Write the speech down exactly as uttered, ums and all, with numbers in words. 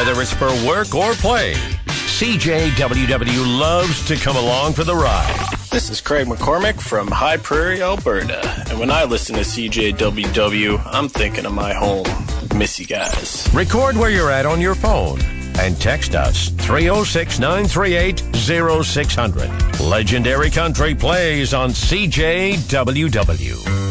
whether it's for work or play, C J W W loves to come along for the ride. This is Craig McCormick from High Prairie, Alberta. And when I listen to C J W W, I'm thinking of my home. Miss you guys. Record where you're at on your phone and text us three oh six, nine three eight, oh six hundred. Legendary Country plays on C J W W.